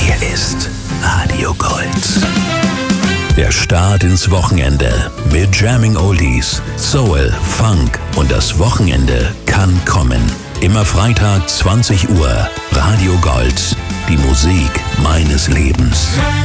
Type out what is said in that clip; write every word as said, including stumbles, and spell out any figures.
Hier ist Radio Gold. Der Start ins Wochenende mit Jamming Oldies, Soul, Funk und das Wochenende kann kommen. Immer Freitag zwanzig Uhr. Radio Gold. Die Musik meines Lebens.